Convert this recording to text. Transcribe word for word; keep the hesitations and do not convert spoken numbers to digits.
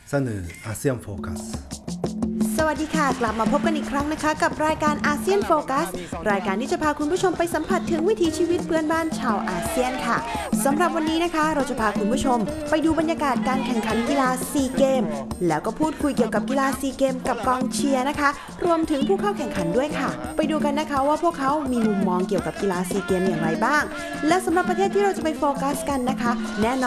เสนออาเซียนโฟกัสสวัสดีค่ะกลับมาพบกันอีกครั้งนะคะกับรายการอาเซียนโฟกัสรายการที่จะพาคุณผู้ชมไปสัมผัสถึงวิถีชีวิตเพื่อนบ้านชาวอาเซียนค่ะสำหรับวันนี้นะคะเราจะพาคุณผู้ชมไปดูบรรยากาศการแข่งขันกีฬาซีเกมแล้วก็พูดคุยเกี่ยวกับกีฬาซีเกมกับกองเชียร์นะคะรวมถึงผู้เข้าแข่งขันด้วยค่ะไปดูกันนะคะว่าพวกเขามีมุมมองเกี่ยวกับกีฬาซีเกมอย่างไรบ้างและสำหรับประเทศที่เราจะไปโฟกัสกันนะคะแน่นอน